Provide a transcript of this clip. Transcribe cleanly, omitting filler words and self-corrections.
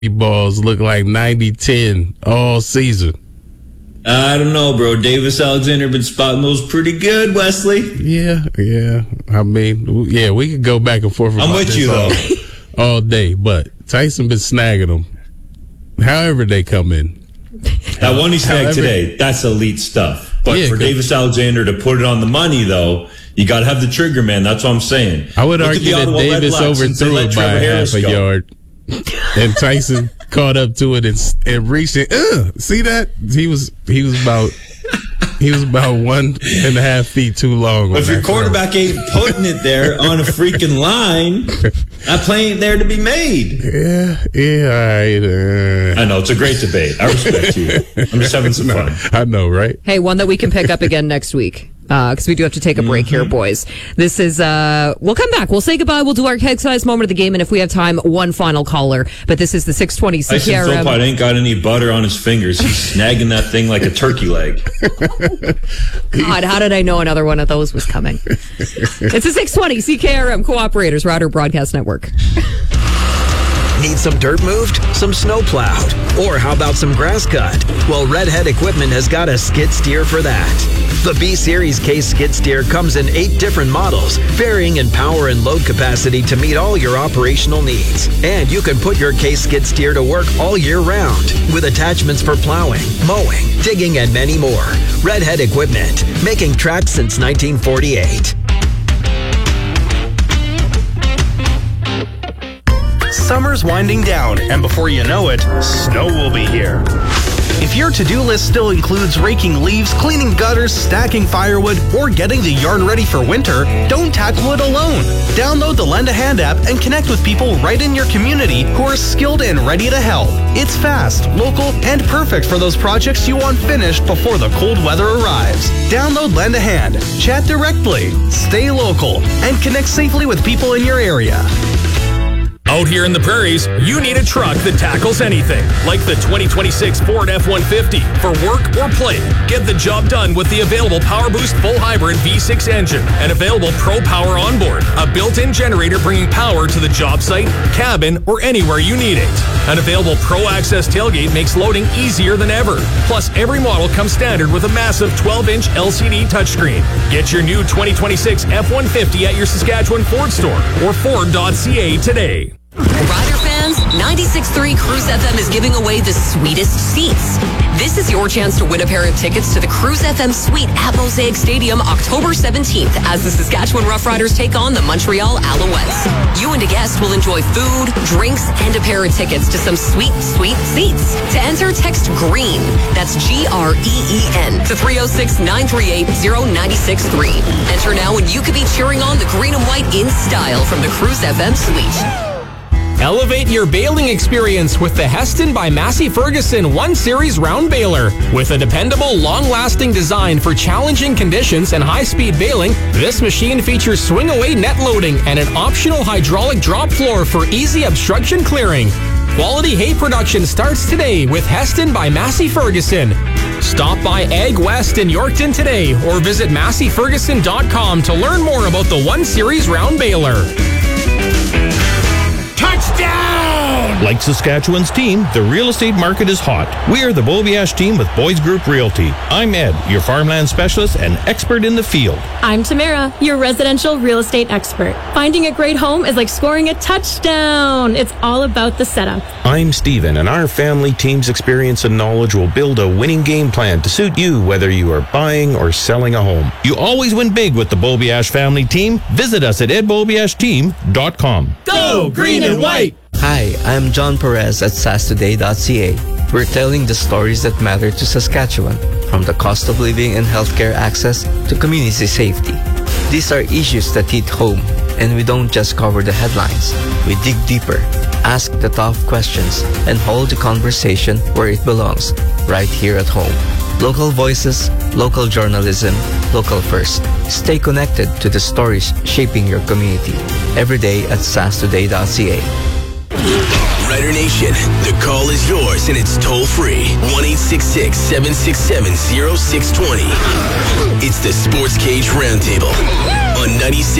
balls look like 90-10 all season. I don't know, bro. Davis Alexander been spotting those pretty good, Wesley. Yeah. I mean, yeah, we could go back and forth. I'm with you, though. All day, but Tyson been snagging them however they come in. That one he snagged today, that's elite stuff. But for Davis Alexander to put it on the money, though, you got to have the trigger, man. That's what I'm saying. I would argue that Davis overthrew it by half a yard. And Tyson caught up to it and reached it. See that? He was about 1.5 feet too long. If your quarterback ain't putting it there on a freaking line, that play ain't there to be made. Yeah, all right. I know, it's a great debate. I respect you. I'm just having some fun. I know, right? Hey, one that we can pick up again next week. Because we do have to take a break here, boys. This is, we'll come back. We'll say goodbye. We'll do our keg-sized moment of the game. And if we have time, one final caller. But this is the 620 CKRM. Tyson Philpott ain't got any butter on his fingers. He's snagging that thing like a turkey leg. God, how did I know another one of those was coming? It's a 620 CKRM Cooperators Router Broadcast Network. Need some dirt moved? Some snow plowed? Or how about some grass cut? Well, Redhead Equipment has got a skid steer for that. The B-Series Case skid steer comes in 8 different models, varying in power and load capacity to meet all your operational needs. And you can put your Case skid steer to work all year round, with attachments for plowing, mowing, digging, and many more. Redhead Equipment, making tracks since 1948. Summer's winding down, and before you know it, snow will be here. If your to-do list still includes raking leaves, cleaning gutters, stacking firewood, or getting the yard ready for winter, don't tackle it alone. Download the Lend a Hand app and connect with people right in your community who are skilled and ready to help. It's fast, local, and perfect for those projects you want finished before the cold weather arrives. Download Lend a Hand, chat directly, stay local, and connect safely with people in your area. Out here in the prairies, you need a truck that tackles anything, like the 2026 Ford F-150. For work or play, get the job done with the available PowerBoost full hybrid V6 engine and available Pro Power onboard, a built-in generator bringing power to the job site, cabin, or anywhere you need it. An available Pro Access tailgate makes loading easier than ever. Plus, every model comes standard with a massive 12-inch LCD touchscreen. Get your new 2026 F-150 at your Saskatchewan Ford store or Ford.ca today. Rider fans, 96.3 Cruise FM is giving away the sweetest seats. This is your chance to win a pair of tickets to the Cruise FM Suite at Mosaic Stadium October 17th as the Saskatchewan Roughriders take on the Montreal Alouettes. You and a guest will enjoy food, drinks, and a pair of tickets to some sweet, sweet seats. To enter, text GREEN, that's GREEN, to 306-938-0963. Enter now and you could be cheering on the green and white in style from the Cruise FM Suite. Elevate your baling experience with the Heston by Massey Ferguson 1 Series Round Baler. With a dependable, long-lasting design for challenging conditions and high-speed baling, this machine features swing-away net loading and an optional hydraulic drop floor for easy obstruction clearing. Quality hay production starts today with Heston by Massey Ferguson. Stop by Ag West in Yorkton today or visit masseyferguson.com to learn more about the 1 Series Round Baler. Touchdown! Like Saskatchewan's team, the real estate market is hot. We are the Beaubiash team with Boys Group Realty. I'm Ed, your farmland specialist and expert in the field. I'm Tamara, your residential real estate expert. Finding a great home is like scoring a touchdown. It's all about the setup. I'm Steven, and our family team's experience and knowledge will build a winning game plan to suit you whether you are buying or selling a home. You always win big with the Beaubiash family team. Visit us at edbeaubiashteam.com. Go green and white! Hi, I'm John Perez at sastoday.ca. We're telling the stories that matter to Saskatchewan, from the cost of living and healthcare access to community safety. These are issues that hit home, and we don't just cover the headlines. We dig deeper, ask the tough questions, and hold the conversation where it belongs, right here at home. Local voices, local journalism, local first. Stay connected to the stories shaping your community. Every day at sastoday.ca. Rider Nation, the call is yours and it's toll free. 1-866-767-0620. It's the Sports Cage Roundtable on 96.